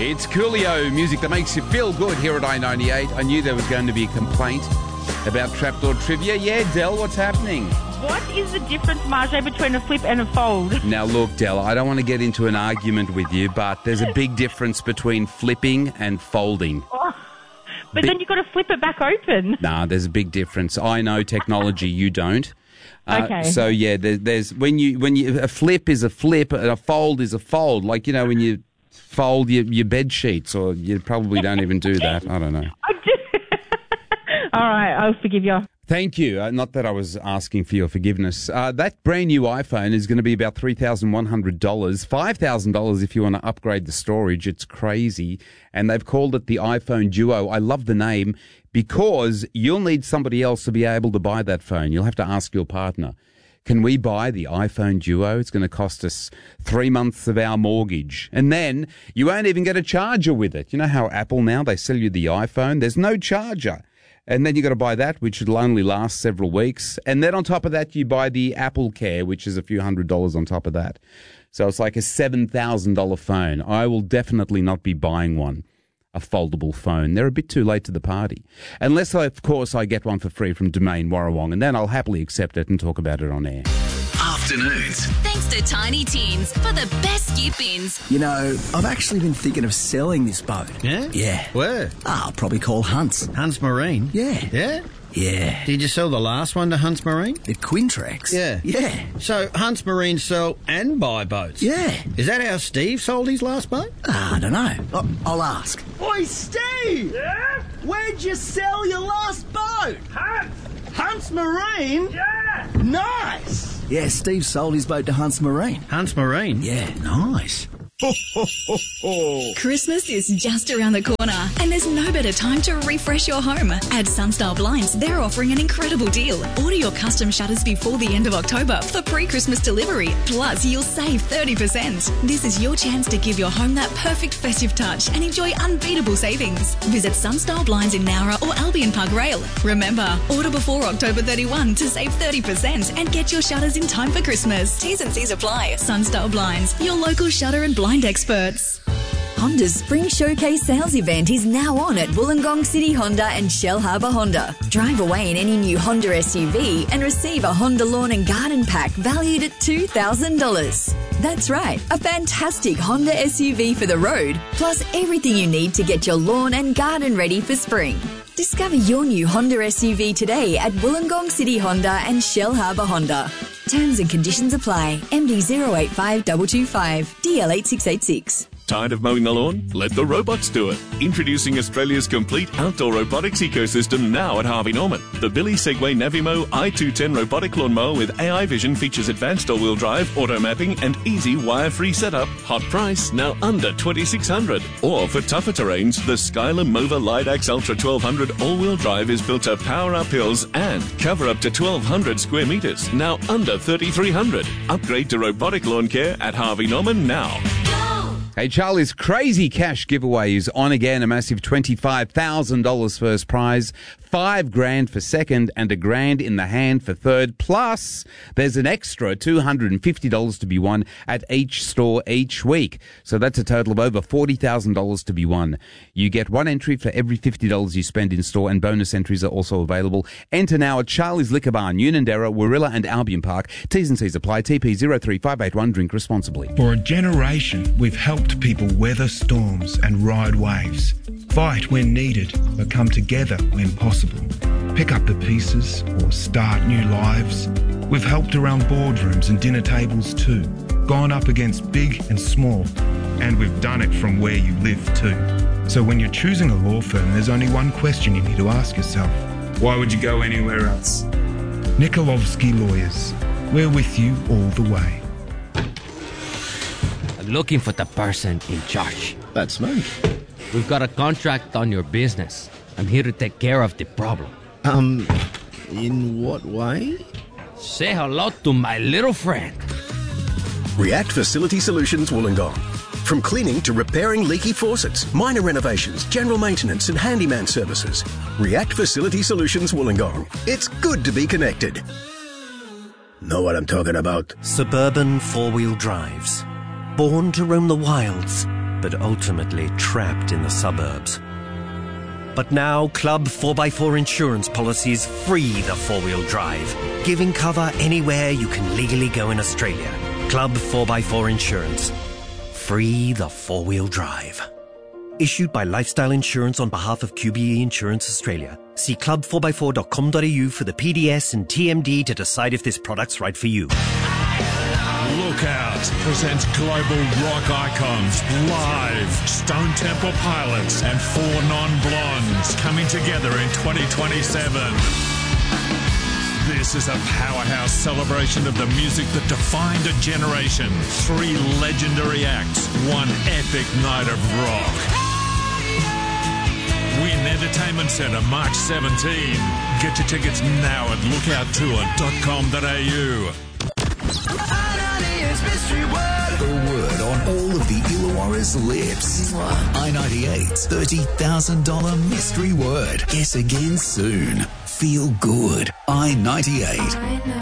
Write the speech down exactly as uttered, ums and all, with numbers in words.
It's Coolio, music that makes you feel good here at I ninety-eight. I knew there was going to be a complaint about trapdoor trivia. Yeah, Del, what's happening? What is the difference, Marjay, between a flip and a fold? Now, look, Del, I don't want to get into an argument with you, but there's a big difference between flipping and folding. Oh, but Bi- then you've got to flip it back open. Nah, there's a big difference. I know technology, you don't. Uh, Okay. So yeah, there, there's when you when you a flip is a flip, and a fold is a fold. Like, you know, when you fold your, your bed sheets, or you probably don't even do that. I don't know. I do. All right, I'll forgive you. Thank you. Uh, not that I was asking for your forgiveness. Uh, that brand new iPhone is going to be about three thousand one hundred dollars, five thousand dollars if you want to upgrade the storage. It's crazy. And they've called it the iPhone Duo. I love the name because you'll need somebody else to be able to buy that phone. You'll have to ask your partner, can we buy the iPhone Duo? It's going to cost us three months of our mortgage. And then you won't even get a charger with it. You know how Apple now, they sell you the iPhone? There's no charger. And then you got to buy that, which will only last several weeks. And then on top of that, you buy the Apple Care, which is a few hundred dollars on top of that. So it's like a seven thousand dollars phone. I will definitely not be buying one, a foldable phone. They're a bit too late to the party. Unless, I, of course, I get one for free from Domain Warrawong, and then I'll happily accept it and talk about it on air. Afternoons. Thanks to Tiny Tins for the best skip ins. You know, I've actually been thinking of selling this boat. Yeah? Yeah. Where? Ah, I'll probably call Hunts. Hunts Marine? Yeah. Yeah? Yeah. Did you sell the last one to Hunts Marine? At Quintrex? Yeah. Yeah. So Hunts Marine sell and buy boats? Yeah. Is that how Steve sold his last boat? Ah, I don't know. I'll, I'll ask. Oi, Steve! Yeah? Where'd you sell your last boat? Hunts! Hunts Marine? Yeah! Nice! Yeah, Steve sold his boat to Hunts Marine. Hunts Marine? Yeah, nice. Christmas is just around the corner, and there's no better time to refresh your home. At Sunstar Blinds, they're offering an incredible deal. Order your custom shutters before the end of October for pre-Christmas delivery. Plus, you'll save thirty percent. This is your chance to give your home that perfect festive touch and enjoy unbeatable savings. Visit Sunstar Blinds in Nowra or Albion Park Rail. Remember, order before October thirty-first to save thirty percent and get your shutters in time for Christmas. T's and C's apply. Sunstar Blinds, your local shutter and blind experts. Honda's Spring Showcase sales event is now on at Wollongong City Honda and Shell Harbour Honda. Drive away in any new Honda S U V and receive a Honda Lawn and Garden Pack valued at two thousand dollars. That's right, a fantastic Honda S U V for the road, plus everything you need to get your lawn and garden ready for spring. Discover your new Honda S U V today at Wollongong City Honda and Shell Harbour Honda. Terms and conditions apply. M D zero eight five two two five, D L eight six eight six. Tired of mowing the lawn? Let the robots do it. Introducing Australia's complete outdoor robotics ecosystem now at Harvey Norman. The Billy Segway Navimo I two ten robotic lawnmower with A I vision features advanced all-wheel drive, auto mapping and easy wire-free setup. Hot price, now under twenty-six hundred dollars. Or for tougher terrains, the Skyler Mova Lidax Ultra twelve hundred all-wheel drive is built to power up hills and cover up to twelve hundred square metres, now under thirty-three hundred dollars. Upgrade to robotic lawn care at Harvey Norman now. Hey, Charlie's Crazy Cash giveaway is on again. A massive twenty-five thousand dollars first prize, five grand for second, and a grand in the hand for third. Plus, there's an extra two hundred fifty dollars to be won at each store each week. So that's a total of over forty thousand dollars to be won. You get one entry for every fifty dollars you spend in store, and bonus entries are also available. Enter now at Charlie's Liquor Bar, Unanderra, Warilla and Albion Park. T's and C's apply. T P zero three five eight one. Drink responsibly. For a generation, we've helped people weather storms and ride waves, fight when needed, but come together when possible, pick up the pieces or start new lives. We've helped around boardrooms and dinner tables too, gone up against big and small, and we've done it from where you live too. So when you're choosing a law firm, there's only one question you need to ask yourself. Why would you go anywhere else? Nikolovsky Lawyers. We're with you all the way. Looking for the person in charge. That's me. We've got a contract on your business. I'm here to take care of the problem. Um, in what way? Say hello to my little friend. React Facility Solutions Wollongong. From cleaning to repairing leaky faucets, minor renovations, general maintenance and handyman services. React Facility Solutions Wollongong. It's good to be connected. Know what I'm talking about? Suburban four-wheel drives. Born to roam the wilds, but ultimately trapped in the suburbs. But now, Club four by four insurance policies free the four-wheel drive, giving cover anywhere you can legally go in Australia. Club four by four Insurance. Free the four-wheel drive. Issued by Lifestyle Insurance on behalf of Q B E Insurance Australia. See club four by four dot com dot a u for the P D S and T M D to decide if this product's right for you. Lookout presents global rock icons live. Stone Temple Pilots and Four Non-Blondes coming together in twenty twenty-seven. This is a powerhouse celebration of the music that defined a generation. Three legendary acts, one epic night of rock. Win Entertainment Centre, March seventeenth. Get your tickets now at lookout tour dot com dot a u. The word on all of the Illawarra's lips. I ninety-eight's thirty thousand dollars mystery word. Guess again soon. Feel good. I ninety-eight.